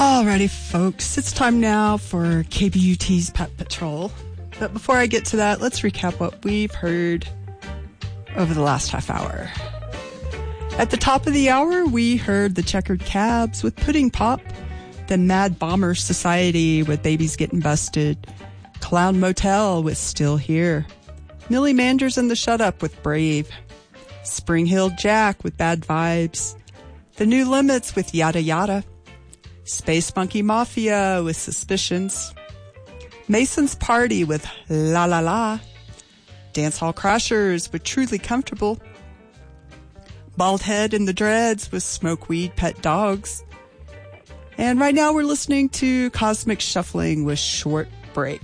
Alrighty, folks, it's time now for KBUT's Pet Patrol. But before I get to that, let's recap what we've heard over the last half hour. At the top of the hour, we heard the Checkered Cabs with Pudding Pop, the Mad Bomber Society with Babies Getting Busted, Clown Motel with Still Here, Millie Manders and the Shut Up with Brave, Spring Hill Jack with Bad Vibes, The New Limits with Yada Yada, Space Monkey Mafia with Suspicions, Mason's Party with La La La, Dancehall Crashers with Truly Comfortable, Bald Head and the Dreads with Smokeweed Pet Dogs, and right now we're listening to Cosmic Shuffling with Short Break.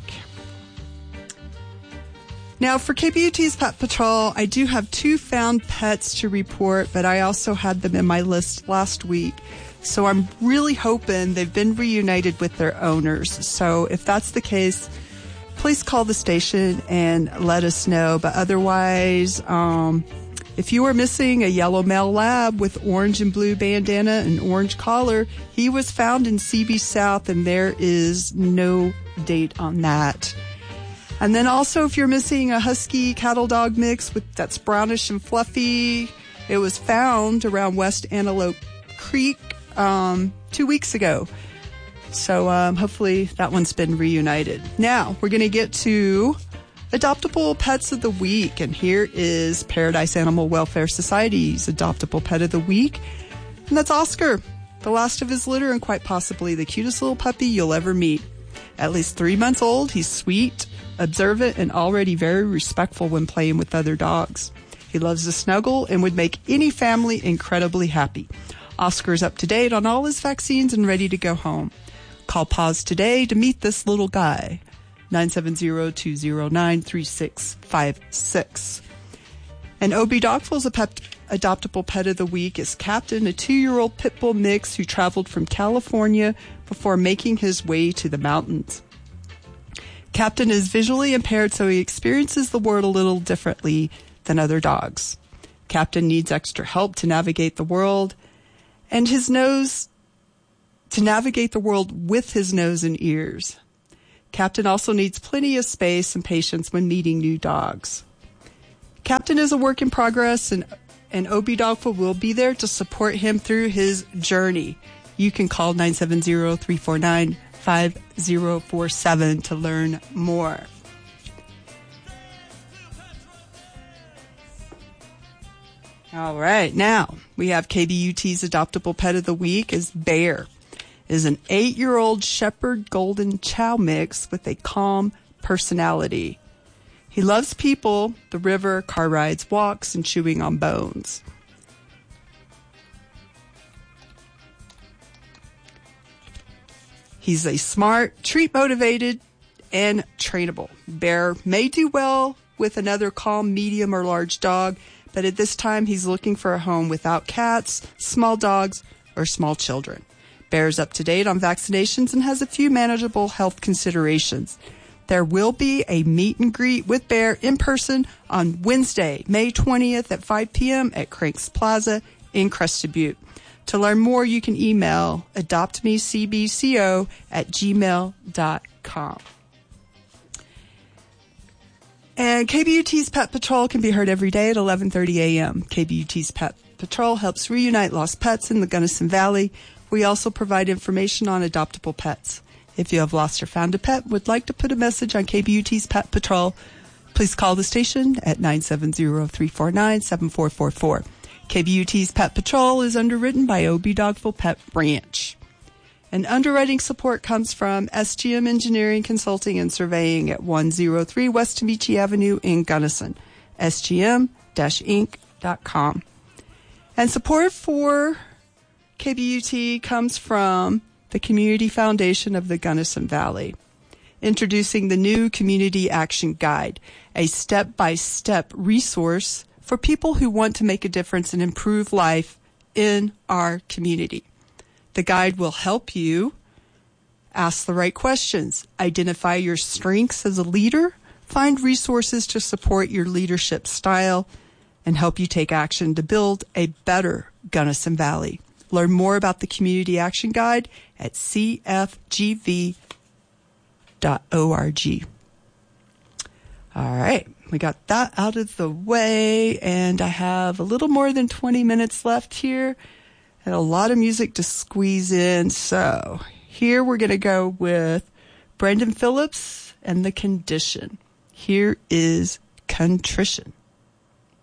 Now for KBUT's Pet Patrol, I do have 2 found pets to report, but I also had them in my list last week. So I'm really hoping they've been reunited with their owners. So if that's the case, please call the station and let us know. But otherwise, if you are missing a yellow male lab with orange and blue bandana and orange collar, he was found in CB South and there is no date on that. And then also if you're missing a husky cattle dog mix that's brownish and fluffy, it was found around West Antelope Creek 2 weeks ago. So hopefully that one's been reunited. Now we're going to get to Adoptable Pets of the Week, and here is Paradise Animal Welfare Society's Adoptable Pet of the Week, and that's Oscar, the last of his litter and quite possibly the cutest little puppy you'll ever meet. At least 3 months old, he's sweet, observant, and already very respectful when playing with other dogs. He loves to snuggle and would make any family incredibly happy. Oscar's up to date on all his vaccines and ready to go home. Call Paws today to meet this little guy. 970-209-3656. And OB Dogful's Adoptable Pet of the Week is Captain, a 2-year-old pit bull mix who traveled from California before making his way to the mountains. Captain is visually impaired, so he experiences the world a little differently than other dogs. Captain needs extra help to navigate the world, and to navigate the world with his nose and ears. Captain also needs plenty of space and patience when meeting new dogs. Captain is a work in progress, and OB Dogful will be there to support him through his journey. You can call 970-349-5047 to learn more. All right, now we have KBUT's Adoptable Pet of the Week is Bear. It is an 8-year-old Shepherd Golden Chow mix with a calm personality. He loves people, the river, car rides, walks, and chewing on bones. He's a smart, treat-motivated, and trainable. Bear may do well with another calm, medium, or large dog, but at this time he's looking for a home without cats, small dogs, or small children. Bear's up to date on vaccinations and has a few manageable health considerations. There will be a meet and greet with Bear in person on Wednesday, May 20th at 5 p.m. at Cranks Plaza in Crested Butte. To learn more, you can email adoptmecbco@gmail.com. And KBUT's Pet Patrol can be heard every day at 11:30 a.m. KBUT's Pet Patrol helps reunite lost pets in the Gunnison Valley. We also provide information on adoptable pets. If you have lost or found a pet, would like to put a message on KBUT's Pet Patrol, please call the station at 970-349-7444. KBUT's Pet Patrol is underwritten by OB Dogful Pet Ranch. And underwriting support comes from SGM Engineering Consulting and Surveying at 103 West Tamichi Avenue in Gunnison, sgm-inc.com. And support for KBUT comes from the Community Foundation of the Gunnison Valley, introducing the new Community Action Guide, a step-by-step resource for people who want to make a difference and improve life in our community. The guide will help you ask the right questions, identify your strengths as a leader, find resources to support your leadership style, and help you take action to build a better Gunnison Valley. Learn more about the Community Action Guide at cfgv.org. All right, we got that out of the way, and I have a little more than 20 minutes left here and a lot of music to squeeze in. So here we're going to go with Brandon Phillips and The Condition. Here is Contrition.